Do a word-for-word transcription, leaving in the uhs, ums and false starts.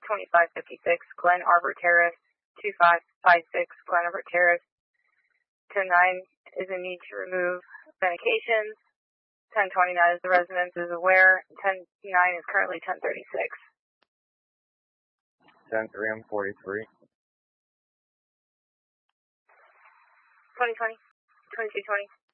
twenty-five fifty-six Glen Arbor Terrace, two five five six Glen Arbor Terrace. ten nine is in need to remove medications. ten twenty-nine is the residence is aware. ten nine is currently ten thirty-six. ten three, I'm forty-three. twenty twenty, twenty-two twenty.